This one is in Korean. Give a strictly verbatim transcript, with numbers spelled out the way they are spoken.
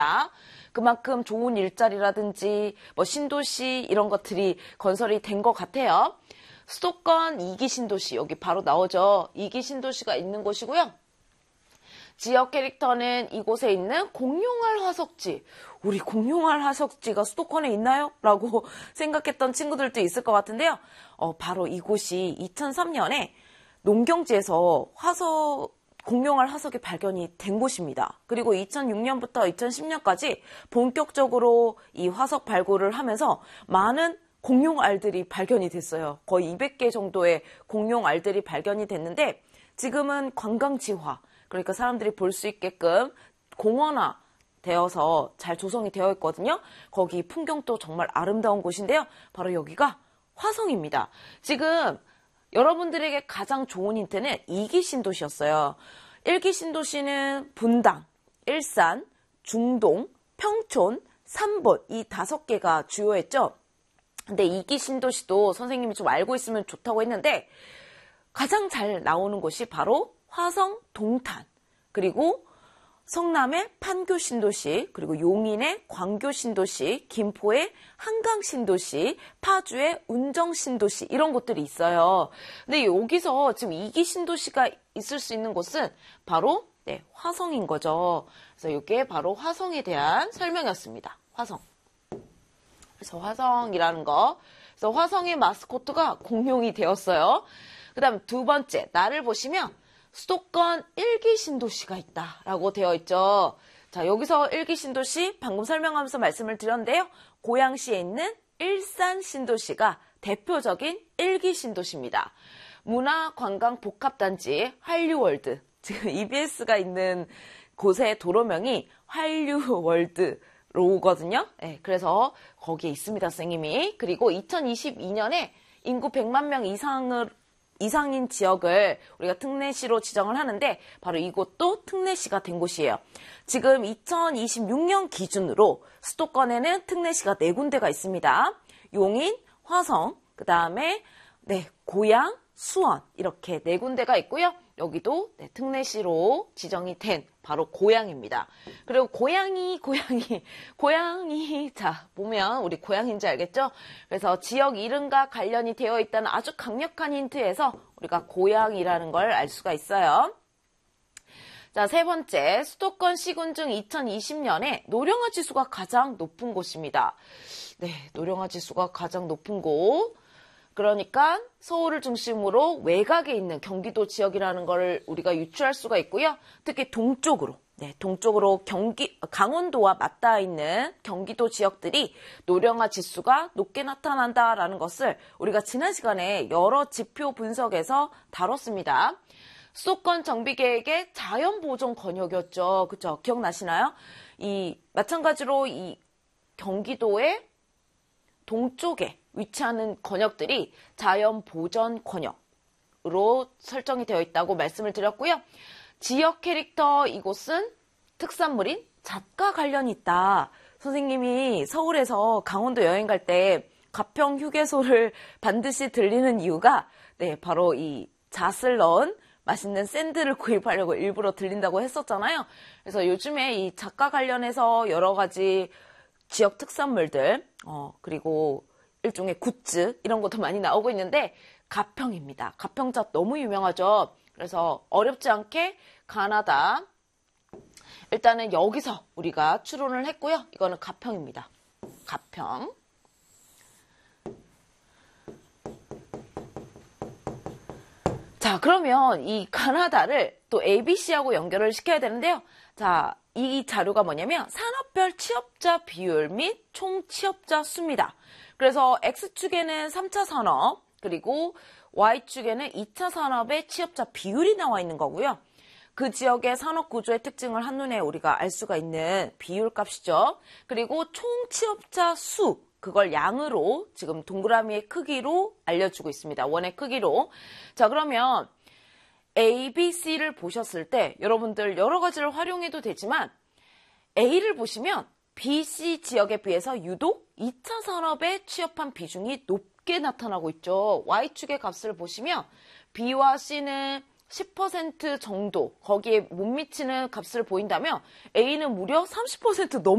그만큼 좋은 일자리라든지 뭐 신도시 이런 것들이 건설이 된 것 같아요. 수도권 이 기 신도시 여기 바로 나오죠. 이 기 신도시가 있는 곳이고요. 지역 캐릭터는 이곳에 있는 공룡알 화석지. 우리 공룡알 화석지가 수도권에 있나요? 라고 생각했던 친구들도 있을 것 같은데요. 어, 바로 이곳이 이천삼 년에 농경지에서 화석, 공룡알 화석이 발견이 된 곳입니다. 그리고 이천육 년부터 이천십 년까지 본격적으로 이 화석 발굴을 하면서 많은 공룡알들이 발견이 됐어요. 거의 이백 개 정도의 공룡알들이 발견이 됐는데 지금은 관광지화, 그러니까 사람들이 볼 수 있게끔 공원화 되어서 잘 조성이 되어 있거든요. 거기 풍경도 정말 아름다운 곳인데요. 바로 여기가 화성입니다. 지금 여러분들에게 가장 좋은 힌트는 이 기 신도시였어요. 일 기 신도시는 분당, 일산, 중동, 평촌, 삼본 이 다섯 개가 주요했죠. 근데 이 기 신도시도 선생님이 좀 알고 있으면 좋다고 했는데 가장 잘 나오는 곳이 바로 화성 동탄, 그리고 성남의 판교 신도시, 그리고 용인의 광교 신도시, 김포의 한강 신도시, 파주의 운정 신도시 이런 곳들이 있어요. 근데 여기서 지금 이 기 신도시가 있을 수 있는 곳은 바로 네, 화성인 거죠. 그래서 이게 바로 화성에 대한 설명이었습니다. 화성. 그래서 화성이라는 거. 그래서 화성의 마스코트가 공룡이 되었어요. 그 다음 두 번째, 나를 보시면 수도권 일 기 신도시가 있다라고 되어 있죠. 자, 여기서 일 기 신도시 방금 설명하면서 말씀을 드렸는데요. 고양시에 있는 일산 신도시가 대표적인 일 기 신도시입니다. 문화관광복합단지 한류월드, 지금 이비에스가 있는 곳의 도로명이 한류월드 로거든요. 네, 그래서 거기에 있습니다, 선생님이. 그리고 이천이십이 년에 인구 백만 명 이상을 이상인 지역을 우리가 특례시로 지정을 하는데 바로 이곳도 특례시가 된 곳이에요. 지금 이천이십육 년 기준으로 수도권에는 특례시가 네 군데가 있습니다. 용인, 화성, 그 다음에 네, 고양, 수원 이렇게 네 군데가 있고요. 여기도 네, 특례시로 지정이 된 바로 고양입니다. 그리고 고양이, 고양이, 고양이 자 보면 우리 고양인지 알겠죠? 그래서 지역 이름과 관련이 되어 있다는 아주 강력한 힌트에서 우리가 고양이라는 걸 알 수가 있어요. 자, 세 번째, 수도권 시군 중 이천이십 년에 노령화 지수가 가장 높은 곳입니다. 네, 노령화 지수가 가장 높은 곳. 그러니까 서울을 중심으로 외곽에 있는 경기도 지역이라는 걸 우리가 유추할 수가 있고요. 특히 동쪽으로, 네, 동쪽으로 경기, 강원도와 맞닿아 있는 경기도 지역들이 노령화 지수가 높게 나타난다라는 것을 우리가 지난 시간에 여러 지표 분석에서 다뤘습니다. 수도권 정비계획의 자연보존 권역이었죠. 그쵸? 기억나시나요? 이, 마찬가지로 이 경기도의 동쪽에 위치하는 권역들이 자연보전 권역으로 설정이 되어 있다고 말씀을 드렸고요. 지역 캐릭터 이곳은 특산물인 잣과 관련이 있다. 선생님이 서울에서 강원도 여행 갈 때 가평 휴게소를 반드시 들리는 이유가 네, 바로 이 잣을 넣은 맛있는 샌드를 구입하려고 일부러 들린다고 했었잖아요. 그래서 요즘에 이 잣과 관련해서 여러 가지 지역 특산물들, 어, 그리고 일종의 굿즈 이런 것도 많이 나오고 있는데 가평입니다. 가평잣 너무 유명하죠. 그래서 어렵지 않게 가나다 일단은 여기서 우리가 추론을 했고요. 이거는 가평입니다. 가평. 자, 그러면 이 가나다를 또 에이비씨하고 연결을 시켜야 되는데요. 자, 이 자료가 뭐냐면 산업별 취업자 비율 및 총 취업자 수입니다. 그래서 X축에는 삼 차 산업, 그리고 Y축에는 이 차 산업의 취업자 비율이 나와 있는 거고요. 그 지역의 산업 구조의 특징을 한눈에 우리가 알 수가 있는 비율 값이죠. 그리고 총 취업자 수, 그걸 양으로 지금 동그라미의 크기로 알려주고 있습니다. 원의 크기로. 자, 그러면 A, B, C를 보셨을 때 여러분들 여러 가지를 활용해도 되지만 A를 보시면 B, C 지역에 비해서 유독 이 차 산업에 취업한 비중이 높게 나타나고 있죠. Y축의 값을 보시면 B와 C는 십 퍼센트 정도 거기에 못 미치는 값을 보인다면 A는 무려 삼십 퍼센트 넘